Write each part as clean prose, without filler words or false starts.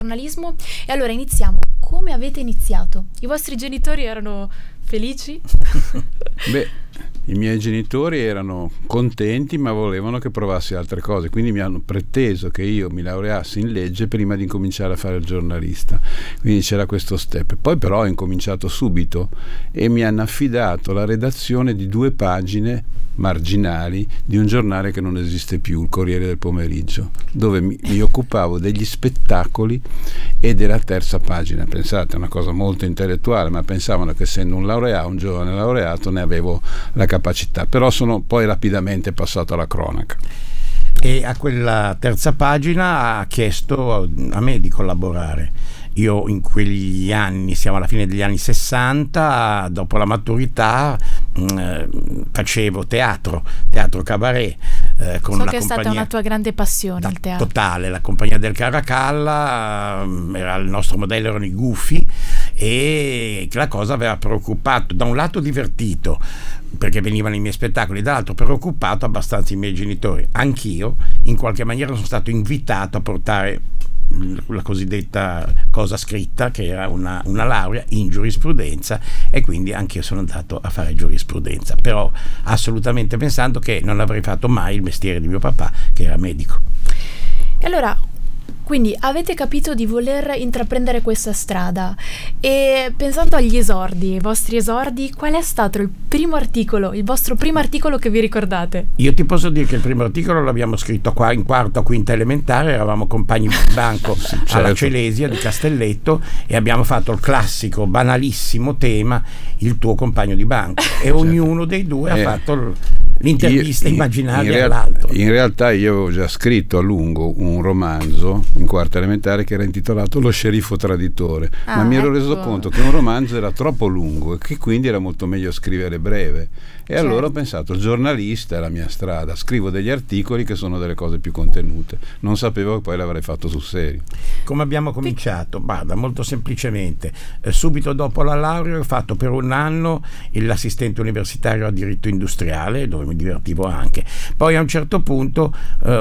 giornalismo. E allora iniziamo. Come avete iniziato? I vostri genitori erano felici? Beh, i miei genitori erano contenti, ma volevano che provassi altre cose, quindi mi hanno preteso che io mi laureassi in legge prima di incominciare a fare il giornalista. Quindi c'era questo step. Poi però ho incominciato subito e mi hanno affidato la redazione di 2 pagine marginali di un giornale che non esiste più, il Corriere del Pomeriggio, dove mi occupavo degli spettacoli e della terza pagina. Pensate, è una cosa molto intellettuale, ma pensavano che essendo un giovane laureato, ne avevo la capacità, però sono poi rapidamente passato alla cronaca. E a quella terza pagina ha chiesto a me di collaborare. Io in quegli anni, siamo alla fine degli anni 60, dopo la maturità facevo teatro cabaret con so la che è compagnia, stata una tua grande passione il teatro. Totale, la compagnia del Caracalla, era il nostro modello, erano i Gufi, e la cosa aveva preoccupato, da un lato divertito perché venivano i miei spettacoli, dall'altro preoccupato abbastanza i miei genitori. Anch'io in qualche maniera sono stato invitato a portare la cosiddetta cosa scritta, che era una laurea in giurisprudenza, e quindi anche io sono andato a fare giurisprudenza, però assolutamente pensando che non avrei fatto mai il mestiere di mio papà, che era medico. E allora, quindi avete capito di voler intraprendere questa strada, e pensando agli esordi, ai vostri esordi, qual è stato il vostro primo articolo che vi ricordate? Io ti posso dire che il primo articolo l'abbiamo scritto qua in quarta o quinta elementare, eravamo compagni di banco alla Celesia di Castelletto, e abbiamo fatto il classico banalissimo tema, il tuo compagno di banco, e ognuno dei due ha fatto l'intervista immaginaria all'altro. In realtà io avevo già scritto a lungo un romanzo in quarta elementare che era intitolato Lo sceriffo traditore, ma mi ero reso conto che un romanzo era troppo lungo e che quindi era molto meglio scrivere breve, e allora ho pensato, il giornalista è la mia strada, scrivo degli articoli che sono delle cose più contenute. Non sapevo che poi l'avrei fatto sul serio. Come abbiamo cominciato? Guarda, molto semplicemente, subito dopo la laurea ho fatto per un anno l'assistente universitario a diritto industriale, dove mi divertivo anche. Poi a un certo punto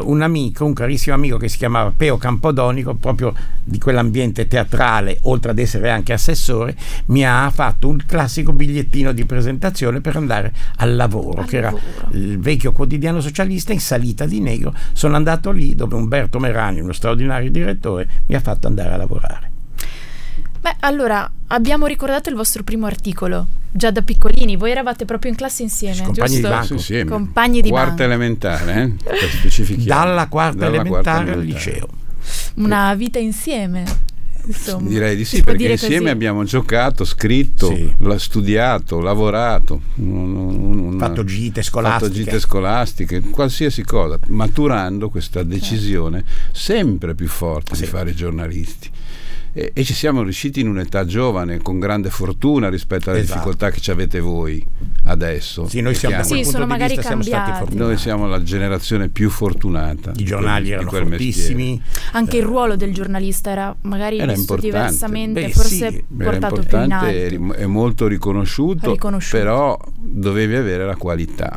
un carissimo amico che si chiamava Peo Campodonico, proprio di quell'ambiente teatrale, oltre ad essere anche assessore, mi ha fatto un classico bigliettino di presentazione per andare al lavoro, che era il vecchio quotidiano socialista in Salita di Negro. Sono andato lì dove Umberto Merani, uno straordinario direttore, mi ha fatto andare a lavorare. Beh, allora, abbiamo ricordato il vostro primo articolo, già da piccolini, voi eravate proprio in classe insieme, compagni giusto? di banco. Insieme. Compagni di quarta banco. elementare, per specificare. Dalla quarta elementare al liceo. Una vita insieme. Insomma, direi di sì, perché insieme così. Abbiamo giocato, scritto, studiato, lavorato, fatto gite scolastiche, qualsiasi cosa, maturando questa decisione sempre più forte di fare i giornalisti. E ci siamo riusciti in un'età giovane, con grande fortuna rispetto alle difficoltà che ci avete voi adesso. Sì, noi siamo, da quel punto sono di magari vista, siamo stati cambiati. fortunati. Noi siamo la generazione più fortunata. I giornali erano fortissimi. Anche il ruolo del giornalista era magari era visto importante. forse portato più in alto. È molto riconosciuto, però dovevi avere la qualità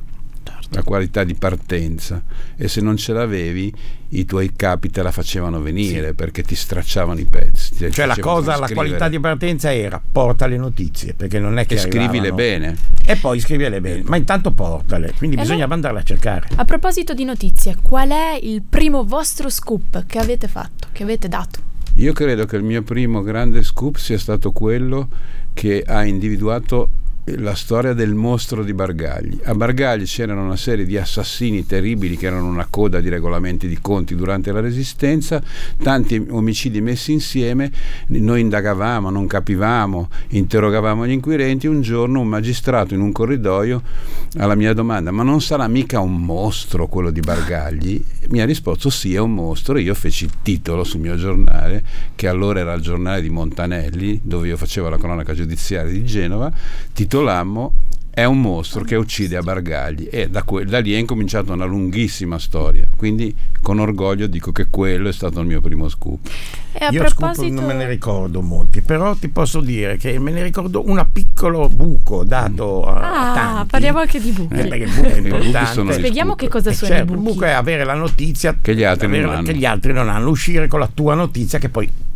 di partenza, e se non ce l'avevi i tuoi capi te la facevano venire, perché ti stracciavano i pezzi, cioè la qualità di partenza era: porta le notizie, perché non è che scrivile bene, e poi scrivile bene, ma intanto portale, quindi bisognava andarle a cercare. A proposito di notizie, qual è il primo vostro scoop che avete fatto, che avete dato? Io credo che il mio primo grande scoop sia stato quello che ha individuato la storia del mostro di Bargagli. A Bargagli c'erano una serie di assassini terribili che erano una coda di regolamenti di conti durante la Resistenza, tanti omicidi messi insieme. Noi indagavamo, non capivamo, interrogavamo gli inquirenti. Un giorno un magistrato in un corridoio, alla mia domanda: ma non sarà mica un mostro quello di Bargagli? Mi ha risposto: sì, è un mostro. Io feci il titolo sul mio giornale, che allora era il giornale di Montanelli, dove io facevo la cronaca giudiziaria di Genova. Titolammo: è un mostro che uccide a Bargagli, e da lì è incominciata una lunghissima storia. Quindi con orgoglio dico che quello è stato il mio primo scoop. E a io proposito... scoop non me ne ricordo molti, però ti posso dire che me ne ricordo un piccolo buco dato a tanti. Parliamo anche di buchi. Perché il buco è importante. Spieghiamo che cosa sono i buchi. Il buco è avere la notizia che gli altri non hanno, uscire con la tua notizia, che poi